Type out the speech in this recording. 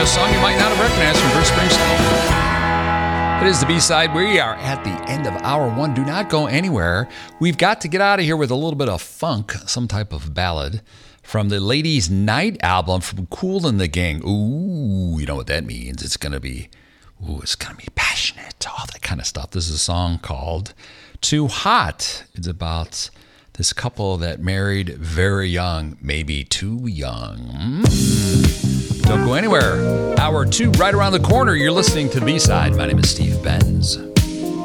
a song you might not have recognized from Bruce Springsteen. It is the B-side. We are at the end of hour one. Do not go anywhere. We've got to get out of here with a little bit of funk, some type of ballad from the Ladies' Night album from Kool and the Gang. Ooh, you know what that means. It's going to be passionate, all that kind of stuff. This is a song called Too Hot. It's about this couple that married very young, maybe too young. Don't go anywhere. Hour two right around the corner. You're listening to the B-side. My name is Steve Benz.